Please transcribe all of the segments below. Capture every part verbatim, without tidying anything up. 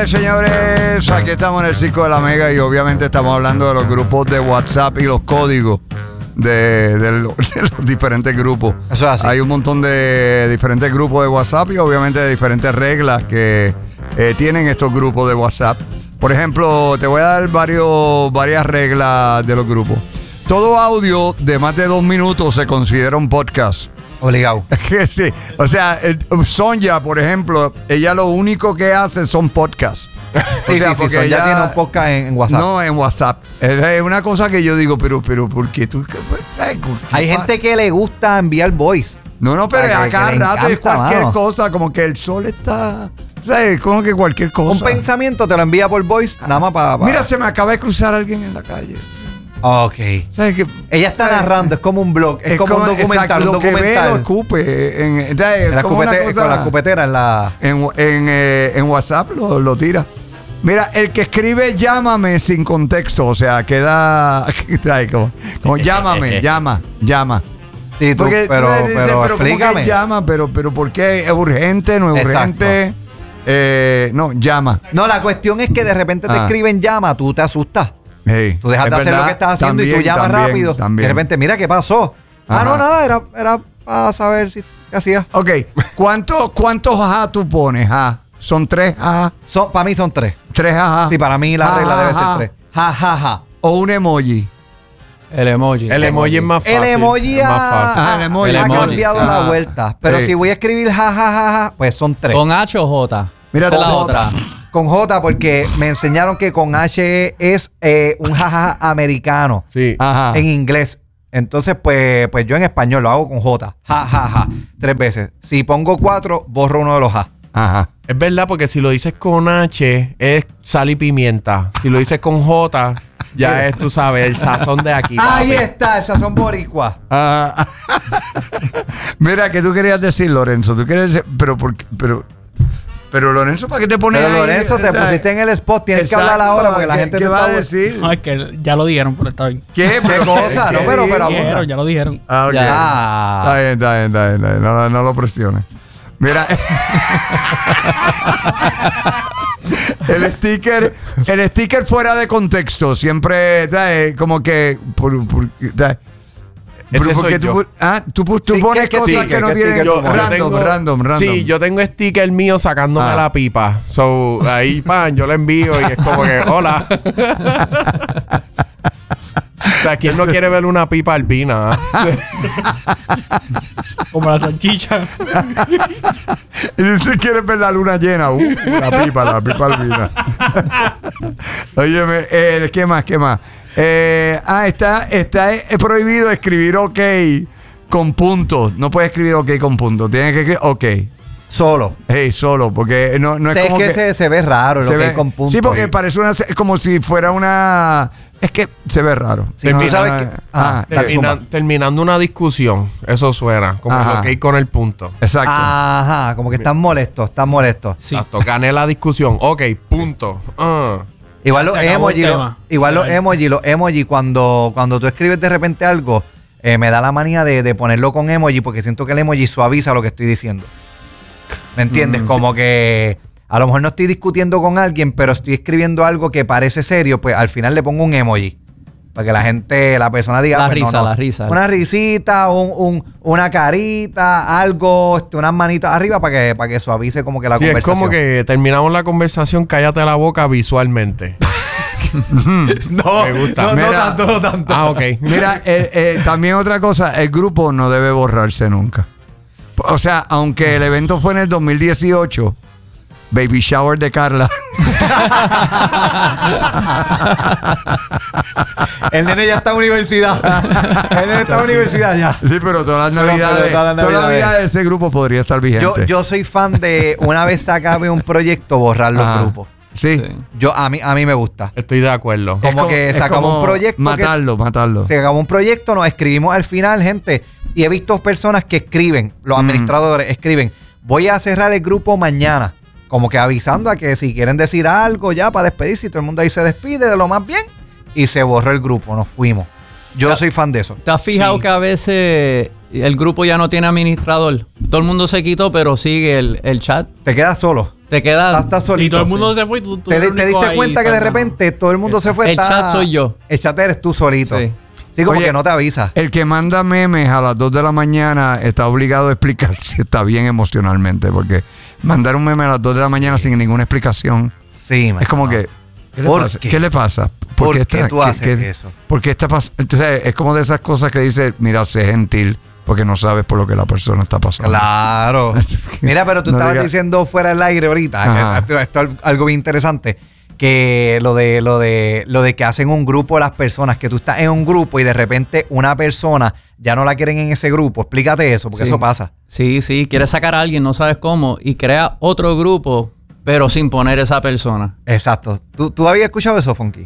Señores, señores, aquí estamos en el Circo de la Mega y obviamente estamos hablando de los grupos de WhatsApp y los códigos de, de, los, de los diferentes grupos. Eso es así. Hay un montón de diferentes grupos de WhatsApp y obviamente de diferentes reglas que eh, tienen estos grupos de WhatsApp. Por ejemplo, te voy a dar varios, varias reglas de los grupos. Todo audio de más de dos minutos se considera un podcast. Obligado. Sí, o sea, el, Sonja, por ejemplo, ella lo único que hace son podcasts. Sí, o sea, sí, porque sí, ella ya tiene un podcast en, en WhatsApp. No, en WhatsApp. Es, es una cosa que yo digo, pero, pero, ¿por qué tú? Qué, ay, ¿qué Hay pasa? gente que le gusta enviar voice. No, no, pero que- a que cada le rato es encanta, cualquier mano. cosa, como que el sol está. O sea, es como que cualquier Un cosa. pensamiento te lo envía por voice, nada más para... Pa. Mira, se me acaba de cruzar alguien en la calle. Ok. ¿Sabes qué? Ella está ¿Sabes? narrando, es como un blog, es, como, un documental, exacto, un lo que ve, lo documental. escupe. En, en, ¿sabes? En la como una cupete- cosa- con la cupetera en la... En, en, eh, en WhatsApp lo, lo tira. Mira, el que escribe llámame sin contexto, o sea, queda ¿sabes? Como, como llámame, llama, llama. Sí, tú, Porque pero, tú dices, pero, pero ¿cómo explícame. que llama? Pero, pero ¿por qué? ¿Es urgente? ¿No es Exacto. urgente? Eh, no, llama. No, la cuestión es que de repente te Ah. escriben llama, tú te asustas. Hey, Tú dejas es de hacer verdad, lo que estás haciendo y tú también, llamas también, rápido. también. De repente, mira, ¿qué pasó? Ah, Ajá. no, nada, era, era para saber si qué hacías. Ok, ¿cuántos cuántos ajá tú pones? Ja? ¿Son tres ajá? Son, para mí son tres. ¿Tres ajá? Sí, para mí la Ajá, regla debe ser ajá. tres. Ja, ja, ja. ¿O un emoji? El emoji. El emoji es más fácil. El emoji es más ha, fácil. Ah, el emoji. El ha emoji. cambiado Ah. la vuelta. Pero Sí. si voy a escribir ja, ja, ja, ja, pues son tres. ¿Con H o J? Mira, Esa es la con otra. J. Con J, porque me enseñaron que con H es eh, un jajaja americano Sí. Ajá. en inglés. Entonces, pues, pues yo en español lo hago con J. Ja, ja, ja. Tres veces. Si pongo cuatro, borro uno de los ja. Ajá. Es verdad, porque si lo dices con H, es sal y pimienta. Si lo dices con J, ya es, tú sabes, el sazón de aquí. Ahí papi. está, esas son boricuas. Ah, mira, ¿qué tú querías decir, Lorenzo? Tú quieres decir, pero por qué- pero pero Lorenzo, ¿para qué te pones Pero ahí? Lorenzo, te pusiste en el spot. Tienes que hablar ahora porque la ¿Qué- gente ¿Qué te va está a decir? No, es que ya lo dijeron, pero está bien. ¿Qué, ¿Qué cosa? No, pero- pero- Dijeron, ya lo dijeron. Ah, ok. Ya. Está bien, está bien, está bien, está bien. No, no, no lo presiones. Mira. El sticker, el sticker fuera de contexto, siempre, ¿sabes? Como que, por, por- ¿sabes? Ese Pero soy porque tú, yo. pu- ah, tú, pu- tú Sí, pones que- que cosas sí, que, que- no que tienen sticker Yo, como- yo random, tengo, random, random. Sí, yo tengo sticker mío sacándome Ah. la pipa. So, ahí, pan, yo lo envío y es como que, hola. O sea, ¿quién no quiere ver una pipa alpina? Como la salchicha. Y si quieres ver la luna llena, uh, la pipa, la pipa albina. Óyeme, eh, ¿qué más? ¿Qué más? Eh, ah, está, está eh, prohibido escribir ok con puntos. No puedes escribir ok con puntos. Tienes que escribir ok. Solo. Hey, solo, porque no, no es Es como que, que... se, se ve raro lo se que ve- es con puntos. Sí, porque parece una... Es como si fuera una... Es que se ve raro. Sí, No, tú no, sabes no, que- no. ah, Ah, Termina- zumba. terminando una discusión. Eso suena. Como Ajá. lo que hay con el punto. Exacto. Ajá, como que están molestos, están molestos. Sí. Exacto. Gané la discusión. Ok, punto. Ah. Igual los Se acabó el emojis, los- tema. igual los Ay. emojis, los emojis cuando, cuando tú escribes de repente algo, eh, me da la manía de, de ponerlo con emoji porque siento que el emoji suaviza lo que estoy diciendo. ¿Me entiendes? Mm, Como que a lo mejor no estoy discutiendo con alguien, pero estoy escribiendo algo que parece serio, pues al final le pongo un emoji. Para que la gente, la persona diga... La pues, no, risa, no. la risa. Una risita, un, un- una carita, algo, este, unas manitas arriba para que, para que suavice como que la Sí, es conversación. como que terminamos la conversación, cállate la boca visualmente. No, Me gusta. no, no Mira. tanto, no tanto. Ah, ok. Mira, eh, eh, también otra cosa, el grupo no debe borrarse nunca. O sea, aunque el evento fue en el dos mil dieciocho, Baby Shower de Carla. El nene ya está en universidad. El nene está en universidad ya. Sí, pero todas las Pero- navidades, pero todas las todas las navidades. navidades de ese grupo podría estar vigente. Yo, yo soy fan de una vez se acabe un proyecto, borrar los Ajá. grupos. Sí. Sí. Yo, a mí, a mí me gusta. Estoy de acuerdo. Es como que es sacamos como un proyecto que- Matarlo, matarlo. Se acabó un proyecto, nos escribimos al final, gente. Y he visto personas que escriben, los Mm. administradores escriben, voy a cerrar el grupo mañana. Como que avisando a que si quieren decir algo ya para despedirse y todo el mundo ahí se despide de lo más bien. Y se borró el grupo, nos fuimos. Yo Ya. soy fan de eso. ¿Te has fijado Sí. que a veces el grupo ya no tiene administrador? Todo el mundo se quitó, pero sigue el, el chat. Te quedas solo. Te quedas. Estás solito. Si todo el mundo sí. se fue y tú, tú Te, eres te el único diste ahí, cuenta que de ¿sabes? repente todo el mundo se fue. El está- chat soy yo. El chat eres tú solito. Sí. Sí, como Oye, que no te avisa. El que manda memes a las dos de la mañana está obligado a explicar si está bien emocionalmente, porque mandar un meme a las dos de la mañana sin ninguna explicación Sí, es como que... ¿Qué le ¿Por pasa? qué? ¿Qué le pasa? ¿Por qué está- tú haces eso? ¿Por qué está pasando? Entonces, es como de esas cosas que dice, mira, sé gentil, porque no sabes por lo que la persona está pasando. Claro. Mira, pero tú No estabas diga- diciendo fuera del aire ahorita, Ajá. que esto es algo bien interesante, que lo de lo de lo de que hacen un grupo las personas, que tú estás en un grupo y de repente una persona ya no la quieren en ese grupo. Explícate eso, porque Sí. eso pasa. Sí, sí, quieres sacar a alguien, no sabes cómo, y crea otro grupo, pero sin poner esa persona. Exacto. ¿Tú, tú habías escuchado eso, Funky?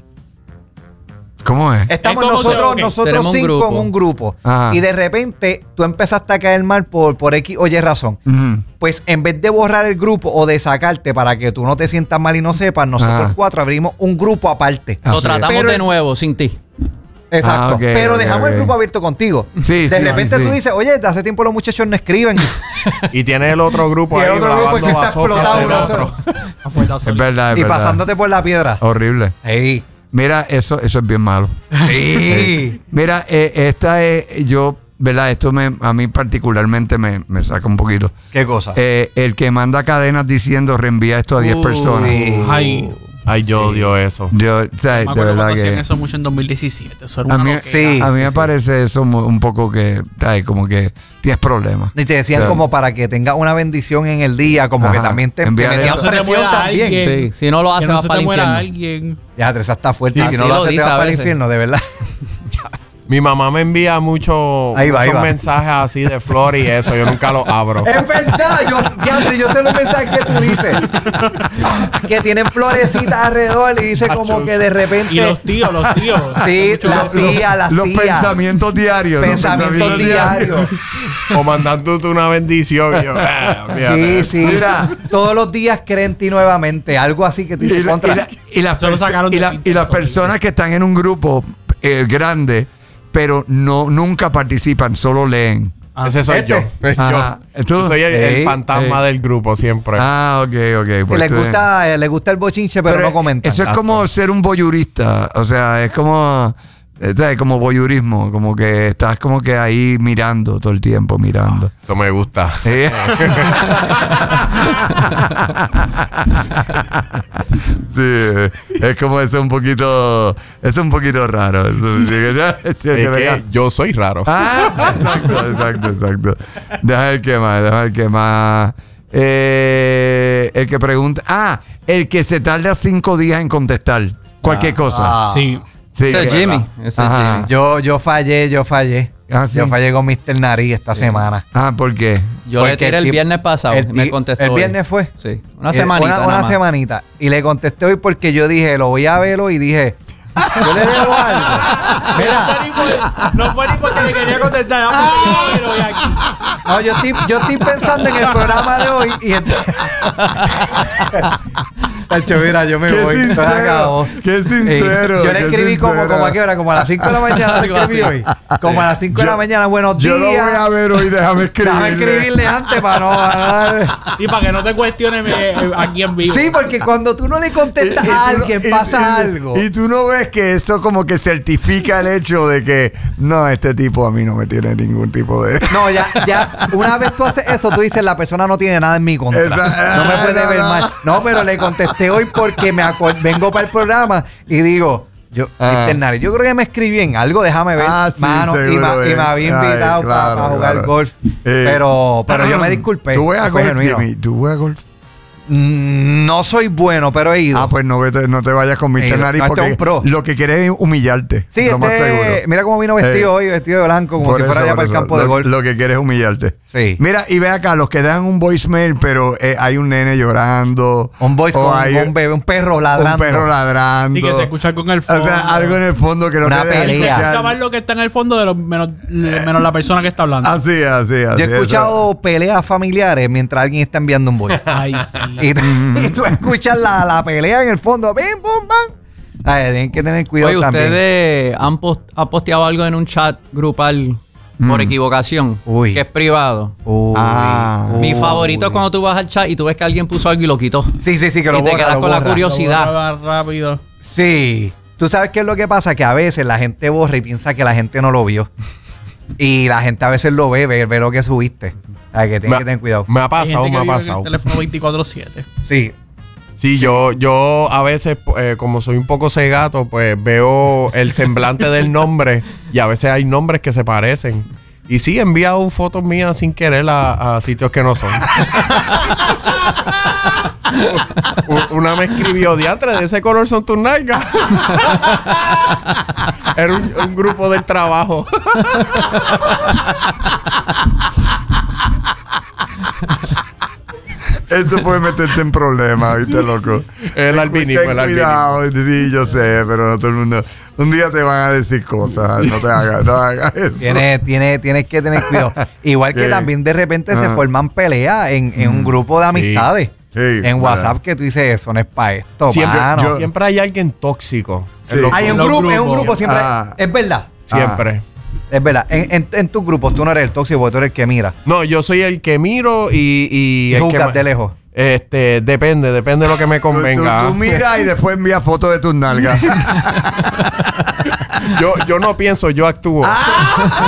¿Cómo es? Estamos Es como se- nosotros, ok, nosotros tenemos un cinco grupo. en un grupo. Ajá. Y de repente tú empezaste a caer mal por, por X o Y razón. Ujú. Pues en vez de borrar el grupo o de sacarte para que tú no te sientas mal y no sepas, nosotros Ajá. cuatro abrimos un grupo aparte. Así Lo es. tratamos Pero- de nuevo, sin ti. Exacto. Ah, ok, Pero ok, dejamos ok. el grupo abierto contigo. Sí, de sí, repente sí, tú sí. dices, oye, de hace tiempo los muchachos no escriben. Y tienes el otro grupo Y el ahí otro grupo que lavando está vasos explotado, del ¿no? otro. Afuera, Es solito. verdad, es y verdad. pasándote por la piedra. Horrible. Ey. Mira, eso, eso es bien malo. Sí. Mira, eh, esta es, yo, ¿verdad? Esto me, a mí particularmente me, me saca un poquito. ¿Qué cosa? Eh, el que manda cadenas diciendo reenvía esto a diez Uh, personas. sí. Ay, Ay, yo odio eso. Yo, o sea, me de acuerdo verdad cuando hacían que... eso mucho en dos mil diecisiete. Eso era A una mí, loquera. sí. a mí me parece eso mu- un poco que, ay, como que tienes problemas. Y te decían O sea, como para que tengas una bendición en el día, como que Ajá. también te, te Envíale metían eso. No se te presión muera también. alguien. Sí, si no lo Que hace, no vas se para te el muera infierno. alguien. Ya, Teresa está fuerte. Sí, y si no así lo lo hace, te dice vas a para el veces. infierno, de verdad. Mi mamá me envía mucho, Ahí va, muchos ahí va. mensajes así de flor y eso. Yo nunca los abro. Es verdad, yo, ya, yo sé los mensajes que tú dices. Que tienen florecitas alrededor y dice como que de repente. Y los tíos, los tíos. Sí, Mucho las eso. tías, las Los tías. pensamientos diarios. los Pensamientos diarios. O mandándote una bendición. Y yo, ah, Sí, fíjate. sí. Mira. Todos los días creen en ti nuevamente. Algo así que tú Y, dices la- contra. y la- y las Se lo perso- sacaron y de la- Pinterest, y las horrible. personas que están en un grupo eh, grande, pero no nunca participan, solo leen. Ah, Ese soy Este. yo. Yo, Ajá. ¿Tú? yo soy el, el Ey, fantasma ey. del grupo siempre. Ah, ok, ok. Que pues les tú- gusta, eh, les gusta el bochinche, pero, no comentan. Eso es como ser un voyurista. O sea, es como, eh, ¿sabes? Como voyurismo. Como que estás como que ahí mirando todo el tiempo, mirando. Eso me gusta. ¿Eh? Sí, es como eso un poquito, es un poquito raro. Eso, sí, que- sí, Es debería- que yo soy raro. Ah, exacto, exacto, exacto. Deja ver qué más, deja ver qué más. Eh, el que pregunta, ah, el que se tarda cinco días en contestar cualquier cosa. Ah. Sí. Sí, Ese es que- Jimmy. Ese es Ajá. Jimmy. Yo, yo fallé, yo fallé. Ah, ¿sí? Yo fallé con mister Nariz esta semana. Ah, ¿por qué? Yo Porque le tiré el tipo- viernes pasado el y me ti- contestó. ¿El hoy. viernes fue? Sí. Una Eh, semanita. Una, nada una más. semanita. Y le contesté hoy porque yo dije, lo voy a verlo y dije, yo le debo algo. No Mira, fue ni por- No fue ni porque le quería contestar. era porque yo lo vi aquí. no, yo estoy, yo estoy pensando en el programa de hoy y ent- Tacho, mira, yo me Qué voy. esto se sincero, acabó. qué sincero, Ey, yo le qué escribí como, sincero. como a qué hora, como a las cinco de la mañana le Algo escribí así. hoy. Como a las cinco de Yo- la mañana, buenos Yo lo voy días. a ver hoy, déjame escribirle. Déjame escribirle antes para no ganar. Y para que no te cuestiones eh, aquí en vivo. Sí, porque cuando tú no le contestas Y- y a tú no- alguien, y- pasa y- algo. Y tú no ves que eso como que certifica el hecho de que no, este tipo a mí no me tiene ningún tipo de... No, ya, ya, una vez tú haces eso, tú dices, la persona no tiene nada en mi contra. Esa- No me puede no, ver no. mal. No, pero le contesté hoy porque me acor- vengo para el programa y digo, yo, Ah. mister Nari, yo creo que me escribí en algo, déjame ver, Ah, sí, mano, y, seguro, me, y me eh. había Ay, invitado para claro, jugar claro. golf. Eh, pero, pero yo me disculpé. ¿Tú juegas fue golf, genuino. Jimmy? ¿Tú juegas golf? Mm, No soy bueno, pero he ido. Ah, pues no, vete- no te vayas con mister Eh, Nariz no, este es porque un pro. lo que quieres es humillarte. sí, lo más este, seguro. mira cómo vino vestido Eh, hoy, vestido de blanco, como Por si fuera eso, allá por para el eso. campo de Lo- golf. Lo que quieres es humillarte. Sí. Mira, y ve acá, los que dan un voicemail, pero eh, hay un nene llorando. Un voice o con hay un bebé, un perro ladrando. Un perro ladrando. Y que se escucha con el fondo. O sea, algo en el fondo que no Una te deja pelea. Se escuchar. escucha más lo que está en el fondo de lo, menos, menos la persona que está hablando. Así, así, así. Yo he eso. escuchado peleas familiares mientras alguien está enviando un voice. Ay, sí. y, tú- y tú escuchas la, la pelea en el fondo. ¡Bim, bum, bam! Ay, tienen que tener cuidado Oye, también. ¿ustedes han, post- han posteado algo en un chat grupal por Mm. equivocación, Uy. que es privado. Uy, Ah. Mi uy. favorito es cuando tú vas al chat y tú ves que alguien puso algo y lo quitó. Sí, sí, sí, que lo y te borra, quedas lo con la borra. curiosidad. Lo borra rápido. Sí. ¿Tú sabes qué es lo que pasa? Que a veces la gente borra y piensa que la gente no lo vio. Y la gente a veces lo ve, ve, ve lo que subiste. O sea, que tienes Me, que tener cuidado. me ha Hay pasado, gente me que ha vive en el pasado. teléfono veinticuatro siete. Sí. Sí, yo, yo a veces, eh, como soy un poco cegato, pues veo el semblante del nombre y a veces hay nombres que se parecen. Y sí, he enviado fotos mías sin querer a, a sitios que no son. U- Una me escribió, diantre, de ese color son tus nalgas. Era un, un grupo del trabajo. Eso puede meterte en problemas, ¿viste, loco? El Ten albinismo, ten el albinismo. cuidado, sí, yo sé, pero no todo el mundo. Un día te van a decir cosas, no te hagas, no hagas eso. Tienes, tienes, tienes que tener cuidado. Igual que Sí. también de repente se Ah. forman peleas en, en un grupo de amistades. Sí, en verdad. WhatsApp que tú dices, eso no es para esto, Siempre, mano. yo- siempre hay alguien tóxico. Sí. En los Hay un Los grupo, en un grupos. grupo siempre. Ah. Es verdad. Siempre. Es verdad. En, en, en tus grupos tú no eres el tóxico, porque tú eres el que mira. No, yo soy el que miro y... Y, Y el que juzgas ma- de lejos. Este, depende, depende de lo que me Tú, tú, convenga. tú miras y después envías fotos de tus nalgas. yo, yo no pienso, yo actúo.